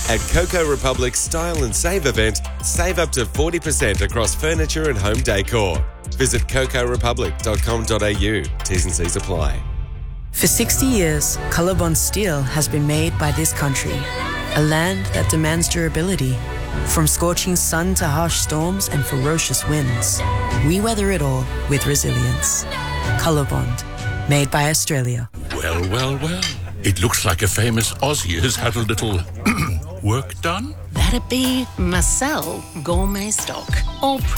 At Coco Republic's Style and Save event, save up to 40% across furniture and home decor. Visit cocorepublic.com.au. T's and C's apply. For 60 years, Colorbond steel has been made by this country, a land that demands durability. From scorching sun to harsh storms and ferocious winds, we weather it all with resilience. Colorbond, made by Australia. Well, well, well. It looks like a famous Aussie has had a little work done. That'd be Marcel Gourmet Stock. All